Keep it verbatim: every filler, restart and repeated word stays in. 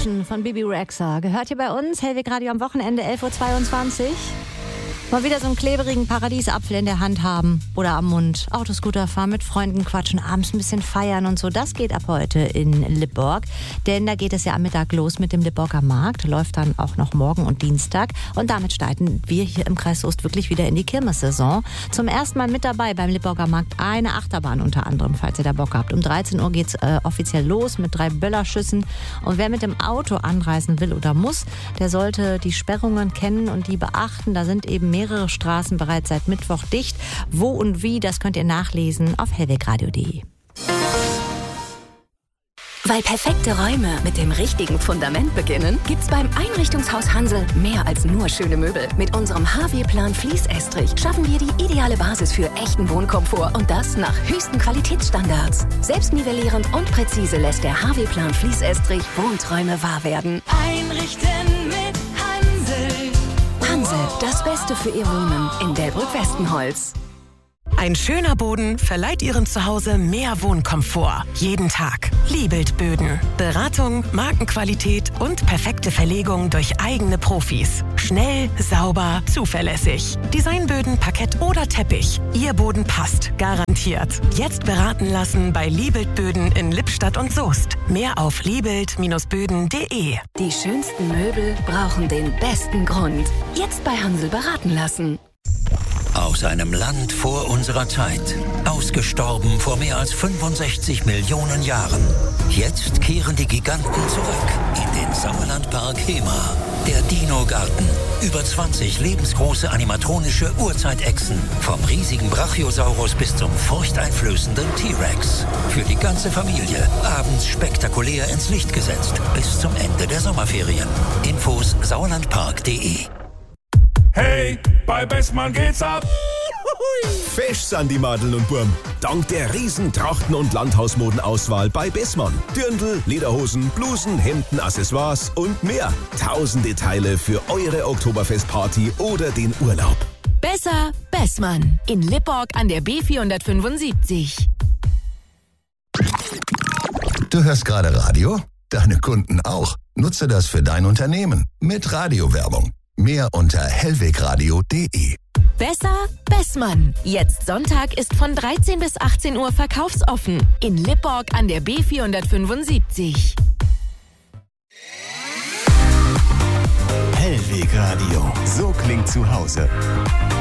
Emotion von Bibi Rexha. Gehört hier bei uns, Hellweg Radio am Wochenende, elf Uhr zweiundzwanzig. Mal wieder so einen kleberigen Paradiesapfel in der Hand haben oder am Mund. Autoscooter fahren, mit Freunden quatschen, abends ein bisschen feiern und so. Das geht ab heute in Lipborg. Denn da geht es ja am Mittag los mit dem Lipborger Markt. Läuft dann auch noch morgen und Dienstag. Und damit steigen wir hier im Kreis Soest wirklich wieder in die Kirmessaison. Zum ersten Mal mit dabei beim Lipborger Markt eine Achterbahn unter anderem, falls ihr da Bock habt. Um dreizehn Uhr geht's äh, offiziell los mit drei Böllerschüssen. Und wer mit dem Auto anreisen will oder muss, der sollte die Sperrungen kennen und die beachten. Da sind eben mehr Mehrere Straßen bereits seit Mittwoch dicht. Wo und wie, das könnt ihr nachlesen auf hellwegradio punkt de. Weil perfekte Räume mit dem richtigen Fundament beginnen, gibt's beim Einrichtungshaus Hansel mehr als nur schöne Möbel. Mit unserem H W-Plan Fließestrich schaffen wir die ideale Basis für echten Wohnkomfort und das nach höchsten Qualitätsstandards. Selbstnivellierend und präzise lässt der H W-Plan Fließestrich Wohnträume wahr werden. Einrichten mit Hansel. Hansel, das Beste für Ihr Wohnen in Delbrück-Westenholz. Ein schöner Boden verleiht Ihrem Zuhause mehr Wohnkomfort. Jeden Tag. Liebelt Böden. Beratung, Markenqualität und perfekte Verlegung durch eigene Profis. Schnell, sauber, zuverlässig. Designböden, Parkett oder Teppich. Ihr Boden passt. Garantiert. Jetzt beraten lassen bei Liebelt Böden in Lippstadt und Soest. Mehr auf liebelt Bindestrich böden punkt de. Die schönsten Möbel brauchen den besten Grund. Jetzt bei Hansel beraten lassen. Aus einem Land vor unserer Zeit. Ausgestorben vor mehr als fünfundsechzig Millionen Jahren. Jetzt kehren die Giganten zurück in den Sauerlandpark Hema. Der Dino-Garten. Über zwanzig lebensgroße animatronische Urzeitechsen. Vom riesigen Brachiosaurus bis zum furchteinflößenden T-Rex. Für die ganze Familie. Abends spektakulär ins Licht gesetzt. Bis zum Ende der Sommerferien. Infos sauerlandpark punkt de. Hey, bei Bessmann geht's ab! Fesch sind die Madeln und Burm. Dank der riesen Trachten- und Landhausmodenauswahl bei Bessmann. Dirndl, Lederhosen, Blusen, Hemden, Accessoires und mehr. Tausende Teile für eure Oktoberfestparty oder den Urlaub. Besser Bessmann. In Lipborg an der B vierhundertfünfundsiebzig. Du hörst gerade Radio? Deine Kunden auch. Nutze das für dein Unternehmen. Mit Radiowerbung. Mehr unter hellwegradio punkt de. Besser Bessmann. Jetzt Sonntag ist von dreizehn bis achtzehn Uhr verkaufsoffen. In Lipborg an der B vierhundertfünfundsiebzig. Hellweg Radio. So klingt zu Hause.